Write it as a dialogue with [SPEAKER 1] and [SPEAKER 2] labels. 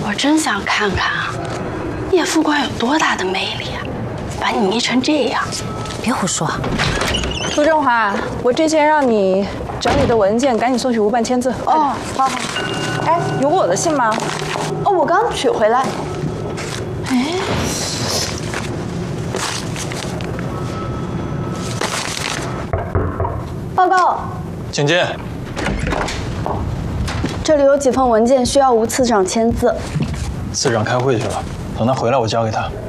[SPEAKER 1] 我真想看看啊，叶副官有多大的魅力啊，把你迷成这样。
[SPEAKER 2] 别胡说。
[SPEAKER 3] 陆振华，我之前让你整理的文件，赶紧送去吴办签字。
[SPEAKER 4] 哦，好好。
[SPEAKER 3] 哎，有我的信吗？
[SPEAKER 4] 哦，我刚取回来。哎，报告，
[SPEAKER 5] 请进。
[SPEAKER 4] 这里有几份文件需要吴次长签字。
[SPEAKER 5] 次长开会去了，等他回来我交给他。